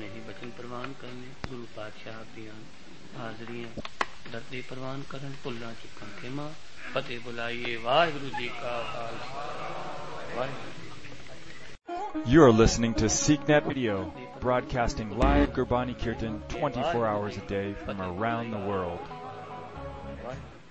अपने ही बचन प्रवान करने गुरु पातशाह दियां हाजरियां दर्दे प्रवान करन भुल्लां चुकन खेमा फतेह बुलाइए वाहिगुरु जी का Khalsa Waheguru ji. You are listening to SeekNet Radio, broadcasting live Gurbani Kirtan 24 hours a day from around the world.